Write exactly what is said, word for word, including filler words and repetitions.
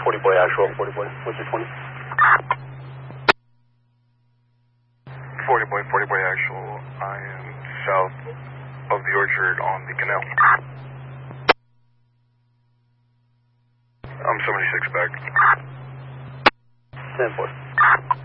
forty boy actual, forty boy, what's your twenty? forty boy, forty boy actual, I am south of the orchard on the canal. I'm seventy-six back. ten four.